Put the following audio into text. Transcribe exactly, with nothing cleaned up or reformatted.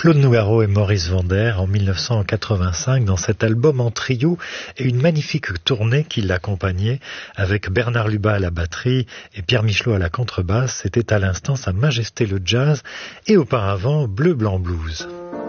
Claude Nougaro et Maurice Vander en mille neuf cent quatre-vingt-cinq dans cet album en trio et une magnifique tournée qui l'accompagnait avec Bernard Lubat à la batterie et Pierre Michelot à la contrebasse. C'était à l'instant Sa Majesté le Jazz et auparavant Bleu Blanc Blues.